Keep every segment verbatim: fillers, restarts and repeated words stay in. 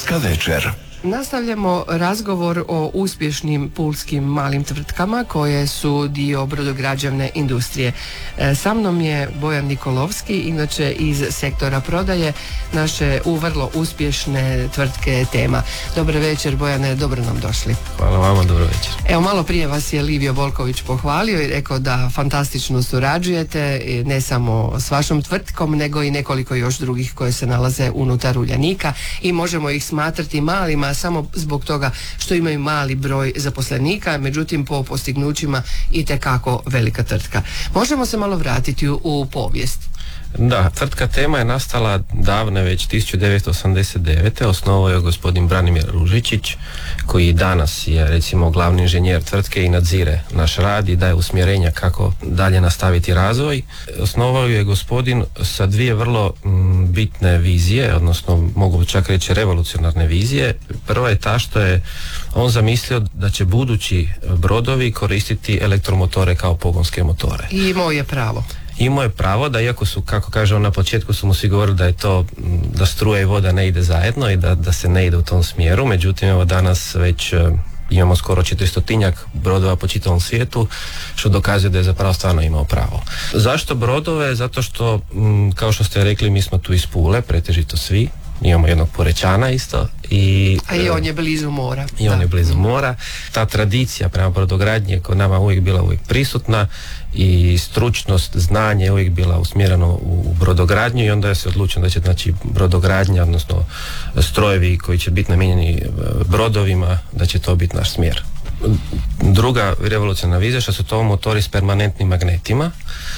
Pulska večer. Nastavljamo razgovor o uspješnim pulskim malim tvrtkama koje su dio brodograđevne industrije. E, sa mnom je Bojan Nikolovski, inače iz sektora prodaje naše u vrlo uspješne tvrtke Tema. Dobar večer, Bojane, dobro nam došli. Hvala vama, dobro večer. Evo, malo prije vas je Livio Volković pohvalio i rekao da fantastično surađujete, ne samo s vašom tvrtkom, nego i nekoliko još drugih koje se nalaze unutar Uljanika i možemo ih smatrati malima samo zbog toga što imaju mali broj zaposlenika, međutim po postignućima itekako velika tvrtka. Možemo se malo vratiti u, u povijest. Da, tvrtka Tema je nastala davne već tisuću devetsto osamdeset devete. Osnovao je gospodin Branimir Ružičić, koji danas je recimo glavni inženjer tvrtke i nadzire naš rad i daje usmjerenja kako dalje nastaviti razvoj. Osnovao je gospodin sa dvije vrlo m, bitne vizije, odnosno mogu čak reći revolucionarne vizije. Prva je ta što je on zamislio da će budući brodovi koristiti elektromotore kao pogonske motore. I imao je pravo. Imao je pravo da, iako su, kako kaže on na početku, su mu svi govorili da je to, da struja i voda ne ide zajedno i da, da se ne ide u tom smjeru, međutim evo danas već imamo skoro četiristotinjak brodova po čitavom svijetu, što dokazuje da je zapravo stvarno imao pravo. Zašto brodove? Zato što, kao što ste rekli, mi smo tu iz Pule, pretežito svi, imamo jednog Porečana isto. I, A i on je blizu mora. I on da. je blizu mora. Ta tradicija prema brodogradnji je kod nama uvijek bila uvijek prisutna i stručnost, znanje je uvijek bila usmjereno u brodogradnju i onda je se odlučeno da će, znači, brodogradnja, odnosno strojevi koji će biti namijenjeni brodovima, da će to biti naš smjer. Druga revolucionarna vizija, što su to motori s permanentnim magnetima.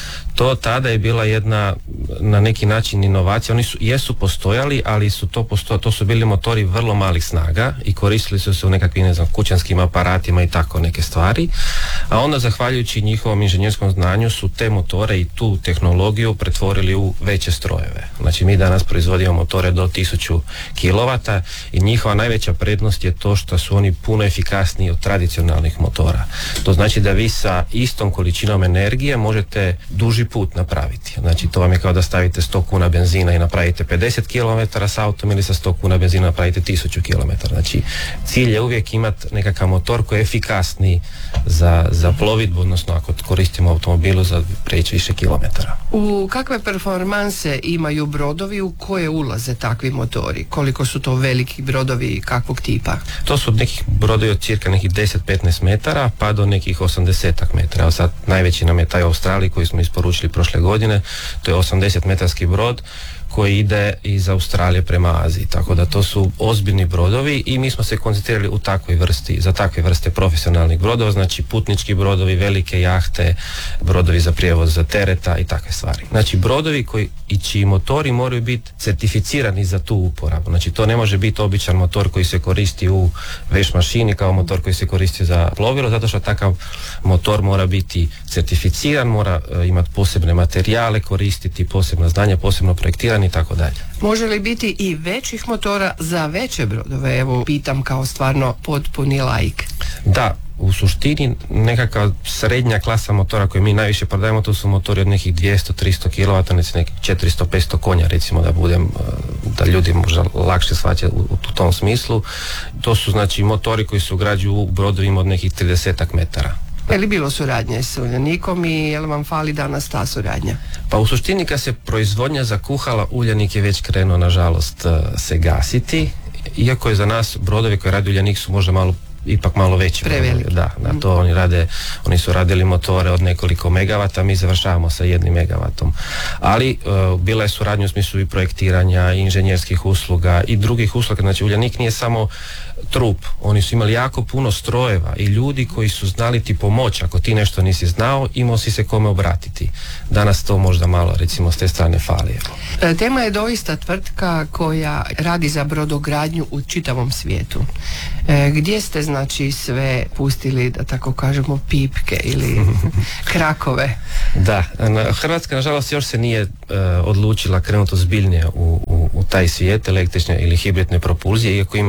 To tada je bila jedna na neki način inovacija. Oni su, jesu postojali, ali su to, posto, to su bili motori vrlo malih snaga i koristili su se u nekakvim, ne znam, kućanskim aparatima i tako neke stvari. A onda, zahvaljujući njihovom inženjerskom znanju, su te motore i tu tehnologiju pretvorili u veće strojeve. Znači, mi danas proizvodimo motore do tisuću kilovata i njihova najveća prednost je to što su oni puno efikasniji od tradicionalnih motora. To znači da vi sa istom količinom energije možete duži put napraviti. Znači, to vam je kao da stavite sto kuna benzina i napravite pedeset kilometara s autom ili sa sto kuna benzina napravite tisuću kilometara. Znači, cilj je uvijek imati nekakav motor koji je efikasniji za, za plovidbu, odnosno ako koristimo automobilu za preći više kilometara. U kakve performanse imaju brodovi, u koje ulaze takvi motori? Koliko su to veliki brodovi i kakvog tipa? To su nekih brodovi od cirka nekih deset do petnaest metara pa do nekih osamdeset metara. Evo sad najveći nam je taj u Australiji koji smo isporučili prošle godine. To je osamdeset metarski brod koji ide iz Australije prema Aziji, tako da to su ozbiljni brodovi i mi smo se koncentrirali u takvoj vrsti, za takve vrste profesionalnih brodova, znači putnički brodovi, velike jahte, brodovi za prijevoz za tereta i takve stvari. Znači brodovi koji i čiji motori moraju biti certificirani za tu uporabu. Znači to ne može biti običan motor koji se koristi u veš mašini kao motor koji se koristi za plovilo, zato što takav motor mora biti certificiran, mora uh, imati posebne materijale, koristiti posebna znanja, posebno projektiranje i tako dalje. Može li biti i većih motora za veće brodove? Evo, pitam kao stvarno potpuni laik. Da, u suštini nekakva srednja klasa motora koje mi najviše prodajemo, to su motori od nekih dvjesto do tristo kilovata, nekih četiristo do petsto konja, recimo, da budem, da ljudi možda lakše shvaćaju u, u tom smislu. To su, znači, motori koji se ugrađuju u brodovima od nekih tridesetak metara. Je li bilo suradnje s Uljanikom i je li vam fali danas ta suradnja? Pa u suštini kad se proizvodnja zakuhala, Uljanik je već krenuo, nažalost, se gasiti, iako je za nas brodovi koje radi Uljanik su možda malo ipak malo veći. Preveliki. Da, na to oni rade, oni su radili motore od nekoliko megavata, mi završavamo sa jednim megavatom. Ali uh, bila je suradnja u smislu i projektiranja, i inženjerskih usluga i drugih usluga. Znači Uljanik nije samo trup, oni su imali jako puno strojeva i ljudi koji su znali ti pomoći. Ako ti nešto nisi znao, imao si se kome obratiti. Danas to možda malo, recimo, s te strane fali. E, Tema je doista tvrtka koja radi za brodogradnju u čitavom svijetu. E, gdje ste, znači, sve pustili, da tako kažemo, pipke ili krakove? Da, Hrvatska nažalost još se nije uh, odlučila krenuti ozbiljnije u, u, u taj svijet električne ili hibridne propulzije, iako ima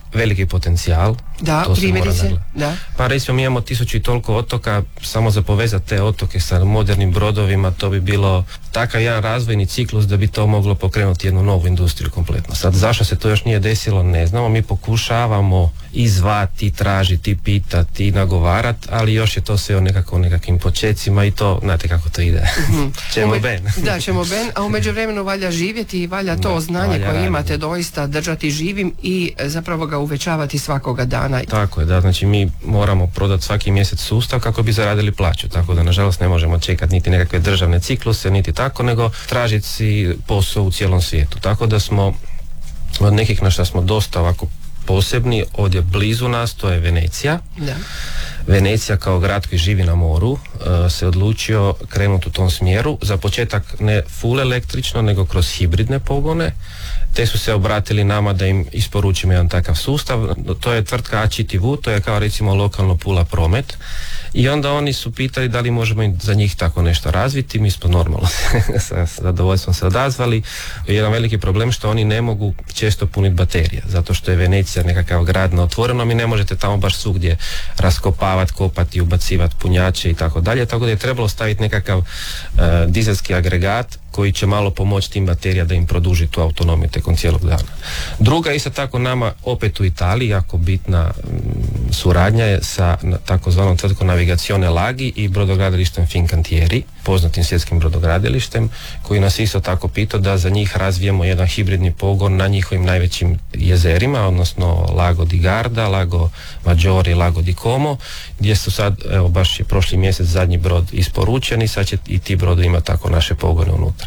veliki potencijal. Da, to se mora primjerice, nagledati. da. Pa recimo mi imamo tisuću i toliko otoka, samo za povezati te otoke sa modernim brodovima, to bi bilo takav jedan razvojni ciklus da bi to moglo pokrenuti jednu novu industriju kompletno. Sad zašto se to još nije desilo, ne znamo, mi pokušavamo izvati, tražiti, pitati, nagovarati, ali još je to sve o nekako nekakvim počecima i to, znate kako to ide. Mm-hmm. Ćemo Ume, ben. Da, ćemo ben, a u međuvremenu valja živjeti i valja to da, znanje valja koje raditi. imate doista držati živim i zapravo ga uvećavati svakoga dana. Tako je, da, znači mi moramo prodati svaki mjesec sustav kako bi zaradili plaću, tako da nažalost ne možemo čekati niti nekakve državne cikluse, niti tako, nego tražiti si posao u cijelom svijetu. Tako da smo od nekih na što smo dosta ovako posebni, ovdje blizu nas, to je Venecija. Da. Venecija kao grad koji živi na moru uh, se odlučio krenuti u tom smjeru. Za početak ne full električno, nego kroz hibridne pogone. Te su se obratili nama da im isporučimo jedan takav sustav. To je tvrtka A C T V, to je kao recimo lokalno Pula Promet. I onda oni su pitali da li možemo im za njih tako nešto razviti. Mi smo normalno sa zadovoljstvom se odazvali. Jedan veliki problem što oni ne mogu često puniti baterije, zato što je Venecija nekakav grad na otvorenom i ne možete tamo baš svugdje raskopavati, kopati, ubacivati punjače i tako dalje. Tako da je trebalo staviti nekakav uh, dizelski agregat koji će malo pomoći tim baterija da im produži tu autonomiju tijekom cijelog dana. Druga isto tako nama opet u Italiji jako bitna m, suradnja je sa takozvanom tvrtkom Navigazione Laghi i brodogradilištem Fincantieri, poznatim svjetskim brodogradilištem, koji nas isto tako pitao da za njih razvijemo jedan hibridni pogon na njihovim najvećim jezerima, odnosno Lago di Garda, Lago Maggiore, Lago di Como, gdje su sad, evo baš je prošli mjesec zadnji brod isporučen i sad će i ti brodovi imati tako naše pogone unutra.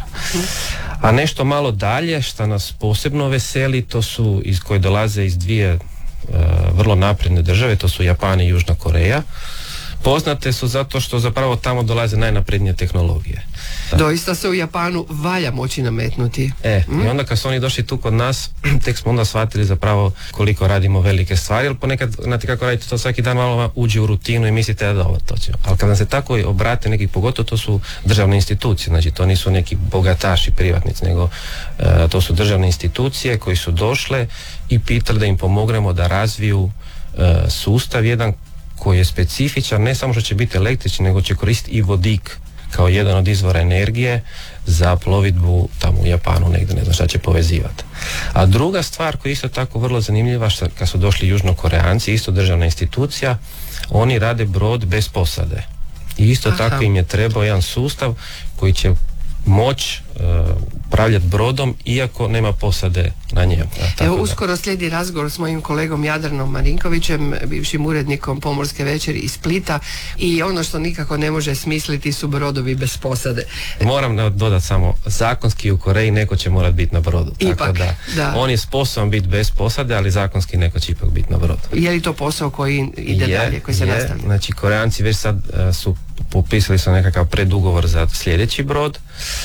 A nešto malo dalje što nas posebno veseli, to su iz koje dolaze iz dvije uh, vrlo napredne države, to su Japan i Južna Koreja. Poznate su zato što zapravo tamo dolaze najnaprednije tehnologije. Doista se u Japanu valja moći nametnuti. E, mm? i onda kad su oni došli tu kod nas, tek smo onda shvatili zapravo koliko radimo velike stvari, ali ponekad, znate kako radite to svaki dan, malo uđe u rutinu i mislite da dobro, to će. Ali kad nam se tako obrate neki, pogotovo to su državne institucije, znači to nisu neki bogataši, privatnici, nego e, to su državne institucije koji su došle i pitali da im pomognemo da razviju e, sustav jedan koji je specifičan, ne samo što će biti električni, nego će koristiti i vodik kao jedan od izvora energije za plovidbu tamo u Japanu negdje, ne znam šta će povezivati. A druga stvar koja je isto tako vrlo zanimljiva, što kad su došli Južnokoreanci, isto državna institucija, oni rade brod bez posade. I isto Aha. tako im je trebao jedan sustav koji će moć uh, upravljati brodom iako nema posade na njemu. Ja, Evo, uskoro slijedi razgovor s mojim kolegom Jadranom Marinkovićem, bivšim urednikom Pomorske večeri iz Splita, i ono što nikako ne može smisliti su brodovi bez posade. Moram dodati samo, zakonski u Koreji neko će morat biti na brodu. Ipak, tako da, da. On je sposoban biti bez posade, ali zakonski neko će ipak biti na brodu. Je li to posao koji ide je, dalje, koji se je, nastavlja? Znači, Koreanci već sad uh, su popisali su nekakav predugovor za sljedeći brod,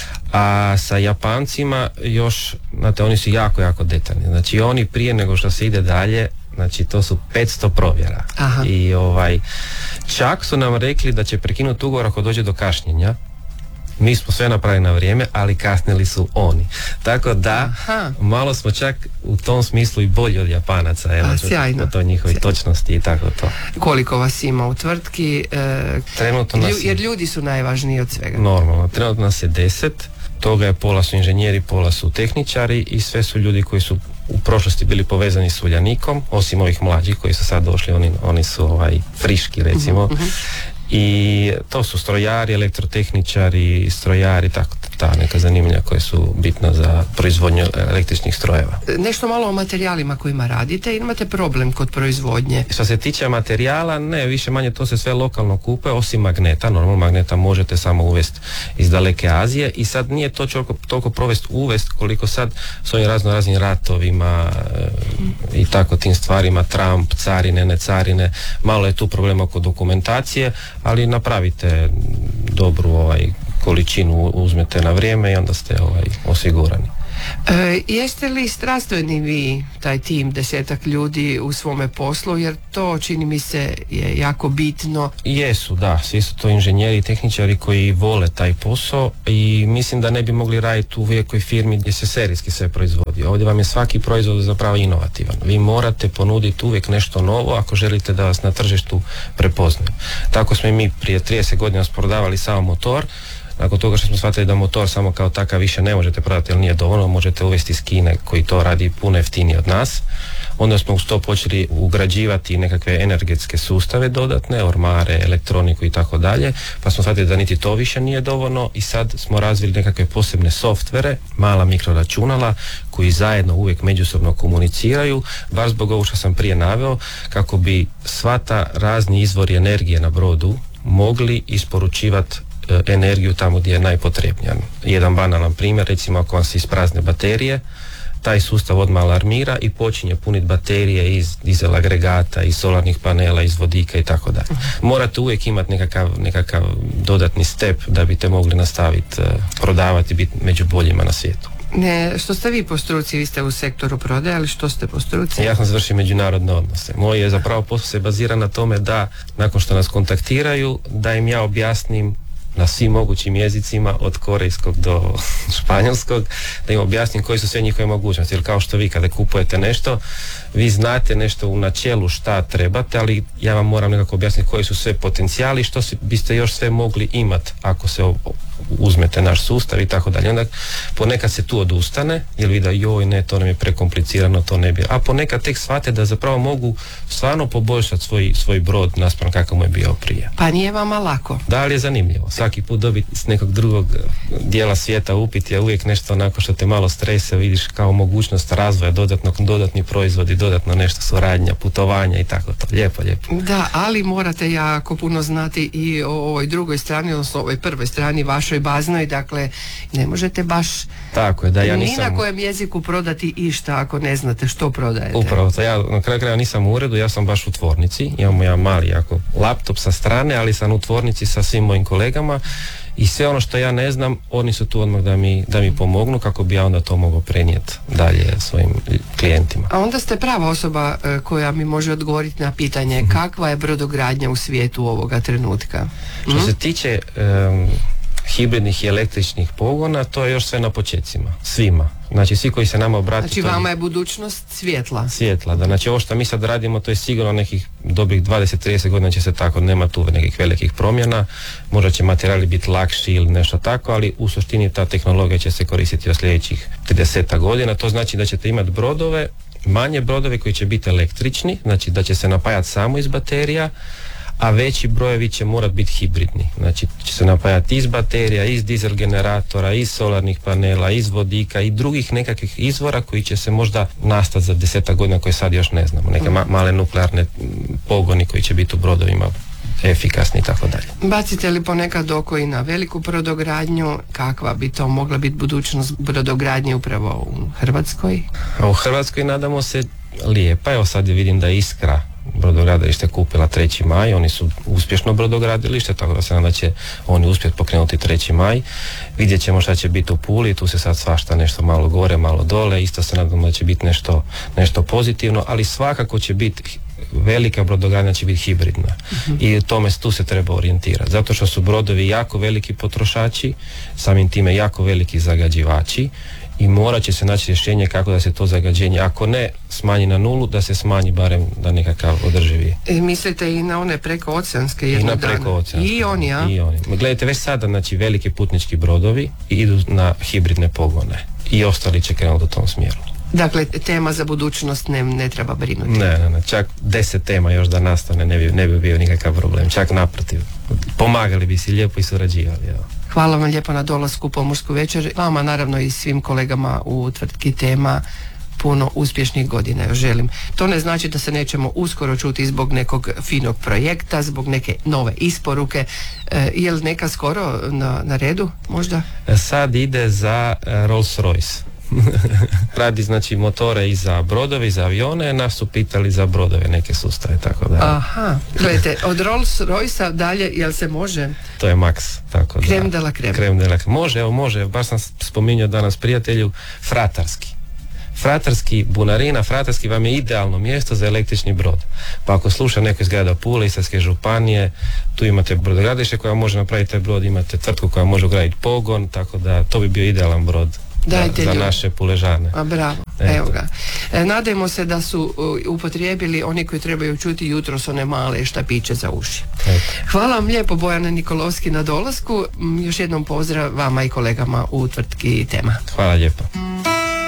a sa Japancima još, znate, oni su jako, jako detaljni. Znači, oni prije nego što se ide dalje, znači, to su petsto provjera. Aha. I ovaj, čak su nam rekli da će prekinuti ugovor ako dođe do kašnjenja. Mi smo sve napravili na vrijeme, ali kasnili su oni. Tako da, Aha. malo smo čak u tom smislu i bolji od Japanaca. Evo, A, sjajno. Po toj njihovoj sjajno. točnosti i tako to. Koliko vas ima u tvrtki? E, Trenutno nas lju, jer ljudi su najvažniji od svega. Normalno. Trenutno nas je deset. Toga je pola su inženjeri, pola su tehničari i sve su ljudi koji su u prošlosti bili povezani s Uljanikom, osim ovih mlađih koji su sad došli, oni, oni su ovaj, friški recimo. Uh-huh. I to su strojari, elektrotehničari, strojari, tako ta neka zanimlja koje su bitna za proizvodnju električnih strojeva. Nešto malo o materijalima kojima radite, imate problem kod proizvodnje? Što se tiče materijala, ne, više manje to se sve lokalno kupuje, osim magneta. Normalno magneta možete samo uvesti iz daleke Azije i sad nije to toliko, toliko provest uvest koliko sad s ovim razno raznim ratovima e, i tako tim stvarima, Trump, carine, ne carine, malo je tu problema oko dokumentacije, ali napravite dobru ovaj, količinu, uzmete na vrijeme i onda ste ovaj, osigurani. E, jeste li strastveni vi, taj tim, desetak ljudi u svome poslu, jer to čini mi se je jako bitno? Jesu, da, svi su to inženjeri i tehničari koji vole taj posao i mislim da ne bi mogli raditi u velikoj firmi gdje se serijski sve proizvodi. ovdje. Ovdje vam je svaki proizvod zapravo inovativan. Vi morate ponuditi uvijek nešto novo ako želite da vas na tržištu prepoznaju. Tako smo i mi prije trideset godina prodavali samo motor. Nakon toga što smo shvatili da motor samo kao takav više ne možete prodati jer nije dovoljno, možete uvesti iz Kine koji to radi puno jeftinije od nas. Onda smo uz to počeli ugrađivati nekakve energetske sustave dodatne, ormare, elektroniku i tako dalje, pa smo shvatili da niti to više nije dovoljno i sad smo razvili nekakve posebne softvere, mala mikroračunala koji zajedno uvijek međusobno komuniciraju, baš zbog ovo što sam prije naveo, kako bi sva ta razni izvori energije na brodu mogli isporučivati energiju tamo gdje je najpotrebnija. Jedan banalan primjer, recimo ako vam se isprazne baterije, taj sustav odmah alarmira i počinje puniti baterije iz dizel agregata, iz solarnih panela, iz vodika i tako dalje. Morate uvijek imati nekakav, nekakav dodatni step da biste mogli nastaviti prodavati i biti među boljima na svijetu. Ne, što ste vi po struci, vi ste u sektoru prodaje, ali što ste po struci? Ja sam završio međunarodne odnose. Moj je zapravo posao se bazira na tome da nakon što nas kontaktiraju, da im ja objasnim na svim mogućim jezicima od korejskog do španjolskog, da im objasnim koji su sve njihove mogućnosti, jer kao što vi kada kupujete nešto, vi znate nešto u načelu šta trebate, ali ja vam moram nekako objasniti koji su sve potencijali, što biste još sve mogli imati ako se uzmete naš sustav i tako dalje. Onda ponekad se tu odustane, jer vi da joj ne, to nam je prekomplicirano, to ne bi, a ponekad tek shvate da zapravo mogu stvarno poboljšati svoj, svoj brod naspram kakav mu je bio prije. Pa nije vama lako? Da, ali je zanimljivo. Svaki put dobiti s nekog drugog dijela svijeta upit je uvijek nešto onako što te malo strese, vidiš kao mogućnost razvoja, dodatnog, dodatni proizvodi, dodatno nešto suradnja, putovanja i tako to. Lijepo, lijepo. Da, ali morate jako puno znati i o ovoj drugoj strani, odnosno ovoj prvoj strani, vašoj baznoj, dakle ne možete baš tako je, da ja nisam... ni na kojem jeziku prodati išta ako ne znate što prodajete. Upravo to, ja na kraju kraja nisam u uredu, ja sam baš u tvornici, imamo ja mali jako laptop sa strane, ali sam u tvornici sa svim mojim kolegama i sve ono što ja ne znam, oni su tu odmah da mi, da mi pomognu kako bi ja onda to mogao prenijeti dalje svojim klijentima. A onda ste prava osoba e, koja mi može odgovoriti na pitanje mm-hmm. kakva je brodogradnja u svijetu ovoga trenutka? Što mm? se tiče um, hibridnih i električnih pogona, to je još sve na počecima, svima. Znači svi koji se nama obrate... Znači vama je budućnost svjetla. Svjetla, da. Znači ovo što mi sad radimo, to je sigurno nekih dobrih dvadeset do trideset godina će se tako, nema tu nekih velikih promjena, možda će materijali biti lakši ili nešto tako, ali u suštini ta tehnologija će se koristiti od sljedećih trideset godina, to znači da ćete imati brodove, manje brodove koji će biti električni, znači da će se napajati samo iz baterija, a veći brojevi će morati biti hibridni. Znači će se napajati iz baterija, iz dizel generatora, iz solarnih panela, iz vodika i drugih nekakvih izvora koji će se možda nastati za desetak godina koje sad još ne znamo. Neke ma- male nuklearne pogoni koji će biti u brodovima efikasni i tako dalje. Bacite li ponekad oko i na veliku brodogradnju? Kakva bi to mogla biti budućnost brodogradnje upravo u Hrvatskoj? A u Hrvatskoj nadamo se lijepa. Evo sad vidim da je Iskra brodogradilište kupila treći maj, oni su uspješno brodogradilište, tako da se nadam da će oni uspjeti pokrenuti treći maj. Vidjet ćemo šta će biti u Puli, tu se sad svašta nešto malo gore, malo dole, isto se nadam da će biti nešto, nešto pozitivno, ali svakako će biti velika brodogradnja, će biti hibridna. Uh-huh. I tome tu se treba orijentirati, zato što su brodovi jako veliki potrošači, samim time jako veliki zagađivači i morat će se naći rješenje kako da se to zagađenje, ako ne smanji na nulu, da se smanji barem da nekakav održivi. E, mislite i na one prekooceanske jednog dana? I na prekooceanske. I oni, a? I oni. Gledajte, već sada, znači, veliki putnički brodovi idu na hibridne pogone i ostali će krenuti u tom smjeru. Dakle, tema za budućnost ne, ne treba brinuti. Ne, ne, ne, čak deset tema još da nastane ne bi, ne bi bio nikakav problem, čak naprotiv. Pomagali bi si lijepo i surađivali, evo. Hvala vam lijepo na dolasku u Pomorsku večer. Vama naravno i svim kolegama u tvrtki Tema puno uspješnih godina još želim. To ne znači da se nećemo uskoro čuti zbog nekog finog projekta, zbog neke nove isporuke. E, je li neka skoro na, na redu možda? Sad ide za Rolls Royce. Radi znači motore i za brodove i za avione, nas su pitali za brodove neke sustave, tako da. Aha, gledajte, od Rolls Royce dalje, jel se može? To je Max, tako da. Krem de la krem. Krem de la krem. Može, evo može, baš sam spominjao danas prijatelju, fratarski. Fratarski, Bunarina, Fratarski vam je idealno mjesto za električni brod. Pa ako sluša neko iz grada Pule, Istarske županije, tu imate brodogradilište koja može napraviti taj brod, imate tvrtku koja može ugraditi pogon, tako da to bi bio idealan brod Dajte za ljudi. naše Puležane. A bravo, Eto. evo ga. E, nadajmo se da su uh, upotrijebili oni koji trebaju čuti jutros one male štapiće za uši. Eto. Hvala vam lijepo, Bojana Nikolovski, na dolasku. Mm, Još jednom pozdrav vama i kolegama u tvrtki Tema. Hvala lijepo.